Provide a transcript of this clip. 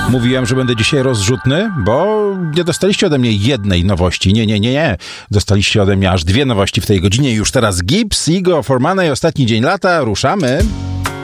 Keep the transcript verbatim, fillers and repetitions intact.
Mówiłem, że będę dzisiaj rozrzutny, bo nie dostaliście ode mnie jednej nowości. Nie, nie, nie, nie. Dostaliście ode mnie aż dwie nowości w tej godzinie. Już teraz Gibbs, Igo, Formana i ostatni dzień lata. Ruszamy.